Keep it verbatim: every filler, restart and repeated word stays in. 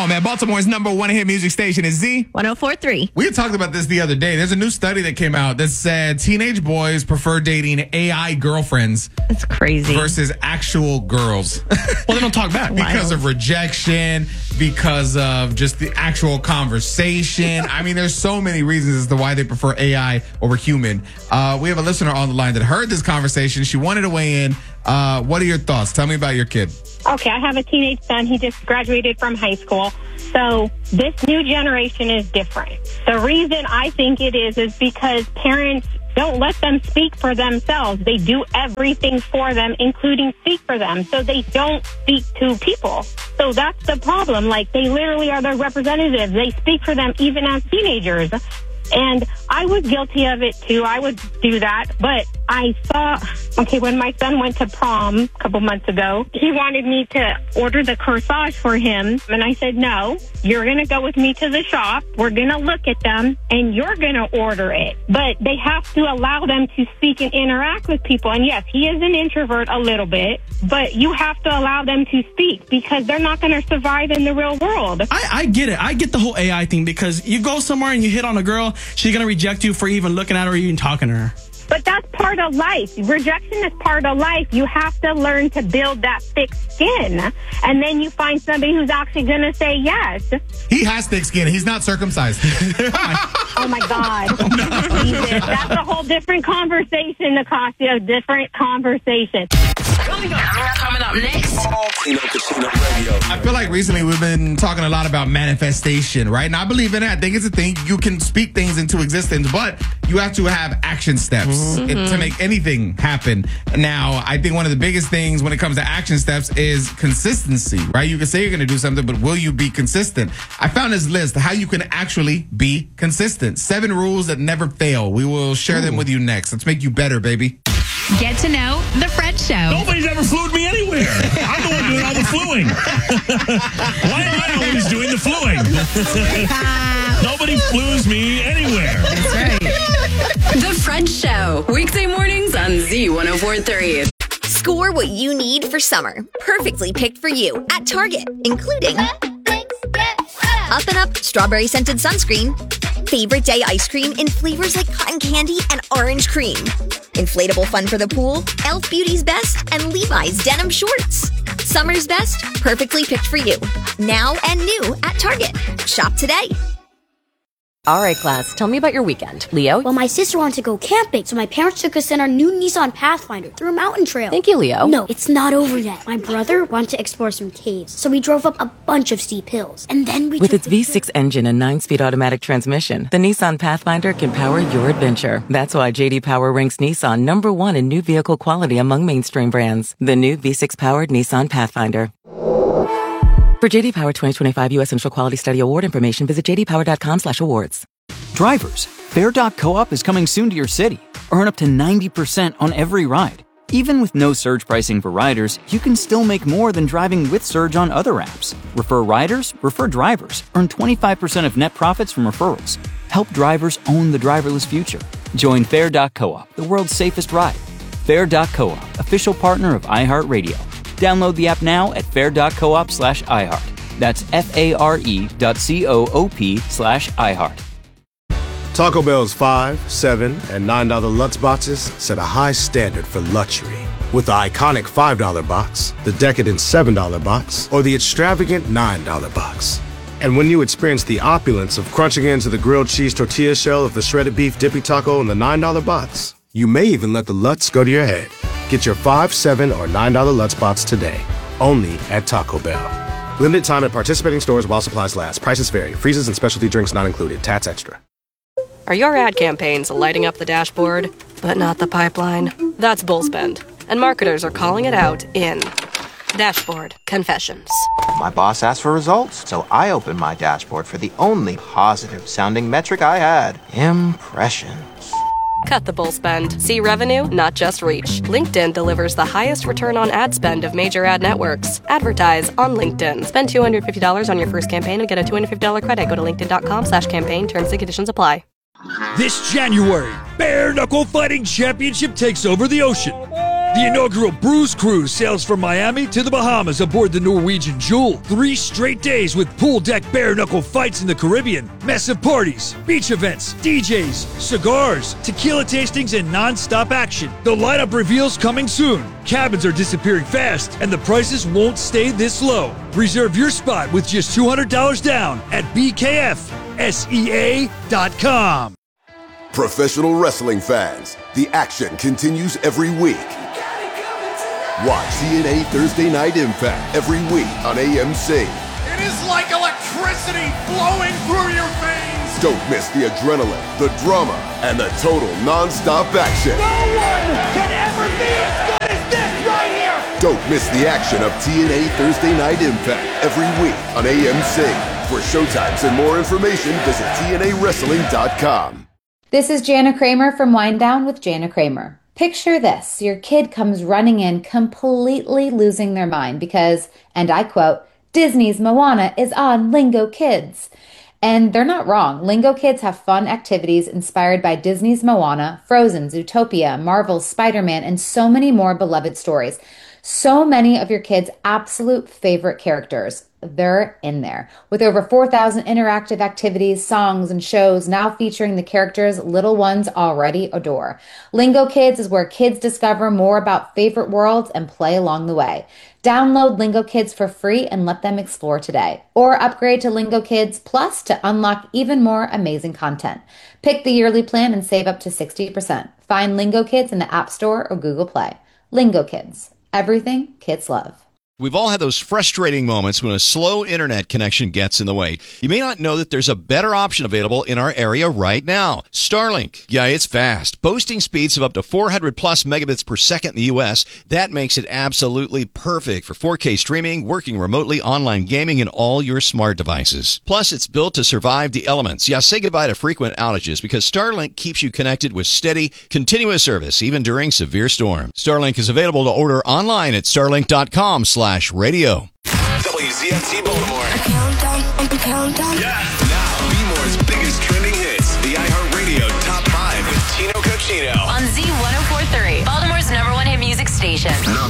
on, man. Baltimore's number one hit music station is Z one oh four point three. We had talked about this the other day. There's a new study that came out that said teenage boys prefer dating A I girlfriends. That's crazy. Versus actual girls. Well, they don't talk back. Because of rejection, because of just the actual conversation. I mean, there's so many reasons as to why they prefer A I over human. Uh, we have a listener on the line that heard this conversation. She wanted to weigh in. Uh, what are your thoughts? Tell me about your kid. Okay, I have a teenage son. He just graduated from high school. So this new generation is different. The reason I think it is is because parents don't let them speak for themselves. They do everything for them, including speak for them. So they don't speak to people. So that's the problem. Like, they literally are their representatives. They speak for them even as teenagers. And I was guilty of it, too. I would do that. But I saw, okay, when my son went to prom a couple months ago, he wanted me to order the corsage for him. And I said, no, you're going to go with me to the shop. We're going to look at them and you're going to order it. But they have to allow them to speak and interact with people. And yes, he is an introvert a little bit, but you have to allow them to speak because they're not going to survive in the real world. I, I get it. I get the whole A I thing because you go somewhere and you hit on a girl, she's going to reject you for even looking at her or even talking to her. But that's part of life. Rejection is part of life. You have to learn to build that thick skin. And then you find somebody who's actually going to say yes. He has thick skin. He's not circumcised. Oh, my God. Jesus. That's a whole different conversation, Acacia. A different conversation. Coming up, coming up next. I feel like recently we've been talking a lot about manifestation, right? And I believe in it. I think it's a thing. You can speak things into existence, but you have to have action steps mm-hmm. to make anything happen. Now, I think one of the biggest things when it comes to action steps is consistency, right? You can say you're going to do something, but will you be consistent? I found this list, how you can actually be consistent. Seven rules that never fail. We will share Ooh. them with you next. Let's make you better, baby. Get to know The Fred Show. Nobody's ever flued me anywhere. I'm the one doing all the fluing. Why am I always doing the fluing? Nobody flues me anywhere. That's right. The Fred Show. Weekday mornings on Z one oh four point three. Score what you need for summer. Perfectly picked for you at Target, including Up and Up Strawberry Scented Sunscreen, Favorite Day Ice Cream in flavors like cotton candy and orange cream, Inflatable Fun for the Pool, e l f Beauty's Best, and Levi's Denim Shorts. Summer's best, perfectly picked for you. Now and new at Target. Shop today. All right, class, tell me about your weekend. Leo? Well, my sister wanted to go camping, so my parents took us in our new Nissan Pathfinder through a mountain trail. Thank you, Leo. No, it's not over yet. My brother wanted to explore some caves, so we drove up a bunch of steep hills. And then we With its V six engine and nine-speed automatic transmission, the Nissan Pathfinder can power your adventure. That's why J D Power ranks Nissan number one in new vehicle quality among mainstream brands. The new V six-powered Nissan Pathfinder. For J D Power twenty twenty-five U S Central Quality Study Award information, visit j d power dot com slash awards. Drivers, Fair dot co-op is coming soon to your city. Earn up to ninety percent on every ride. Even with no surge pricing for riders, you can still make more than driving with surge on other apps. Refer riders, refer drivers. Earn twenty-five percent of net profits from referrals. Help drivers own the driverless future. Join Fair dot co-op, the world's safest ride. Fair dot co-op, official partner of iHeartRadio. Download the app now at fair dot coop slash iHeart. That's F-A-R-E dot C-O-O-P slash iHeart. Taco Bell's five, seven, and nine dollar Lutz boxes set a high standard for luxury. With the iconic five dollar box, the decadent seven dollar box, or the extravagant nine dollar box. And when you experience the opulence of crunching into the grilled cheese tortilla shell of the shredded beef dippy taco in the nine dollar box, you may even let the Lutz go to your head. Get your five, seven, or nine dollar Lutz box today, only at Taco Bell. Limited time at participating stores while supplies last. Prices vary. Freezes and specialty drinks not included. Tats extra. Are your ad campaigns lighting up the dashboard, but not the pipeline? That's bullspend, and marketers are calling it out in Dashboard Confessions. My boss asked for results, so I opened my dashboard for the only positive-sounding metric I had, impressions. Cut the bull spend. See revenue, not just reach. LinkedIn delivers the highest return on ad spend of major ad networks. Advertise on LinkedIn. Spend two hundred fifty dollars on your first campaign and get a two hundred fifty dollars credit. Go to linkedin.com slash campaign. Terms and conditions apply. This January, Bare Knuckle Fighting Championship takes over the ocean. The inaugural Bruise Cruise sails from Miami to the Bahamas aboard the Norwegian Jewel. Three straight days with pool deck bare-knuckle fights in the Caribbean, massive parties, beach events, D Js, cigars, tequila tastings, and non-stop action. The lineup reveals coming soon. Cabins are disappearing fast, and the prices won't stay this low. Reserve your spot with just two hundred dollars down at B K F S E A dot com. Professional wrestling fans, the action continues every week. Watch T N A Thursday Night Impact every week on A M C. It is like electricity flowing through your veins. Don't miss the adrenaline, the drama, and the total non-stop action. No one can ever be as good as this right here. Don't miss the action of T N A Thursday Night Impact every week on A M C. For showtimes and more information, visit T N A wrestling dot com. This is Jana Kramer from Wind Down with Jana Kramer. Picture this. Your kid comes running in completely losing their mind because, and I quote, Disney's Moana is on Lingo Kids. And they're not wrong. Lingo Kids have fun activities inspired by Disney's Moana, Frozen, Zootopia, Marvel's Spider-Man, and so many more beloved stories. So many of your kids' absolute favorite characters. They're in there. With over four thousand interactive activities, songs, and shows now featuring the characters little ones already adore. Lingo Kids is where kids discover more about favorite worlds and play along the way. Download Lingo Kids for free and let them explore today. Or upgrade to Lingo Kids Plus to unlock even more amazing content. Pick the yearly plan and save up to sixty percent. Find Lingo Kids in the App Store or Google Play. Lingo Kids. Everything kids love. We've all had those frustrating moments when a slow internet connection gets in the way. You may not know that there's a better option available in our area right now. Starlink. Yeah, it's fast. Boasting speeds of up to four hundred plus megabits per second in the U S. That makes it absolutely perfect for four K streaming, working remotely, online gaming, and all your smart devices. Plus, it's built to survive the elements. Yeah, say goodbye to frequent outages because Starlink keeps you connected with steady, continuous service, even during severe storms. Starlink is available to order online at starlink dot com slash radio. W Z M T Baltimore. A countdown, a countdown. Yeah. Now, B-More's biggest trending hits. The iHeartRadio Top five with Tino Cochino. On Z one oh four point three, Baltimore's number one hit music station. Number